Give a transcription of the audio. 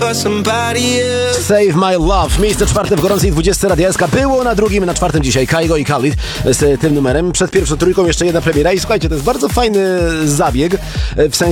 Save My Love. Miejsce czwarte w gorącej 20 Radia SK. Było na drugim, na czwartym dzisiaj Kygo i Khalid z tym numerem. Przed pierwszą trójką jeszcze jedna premiera. I słuchajcie, to jest bardzo fajny zabieg, w sensie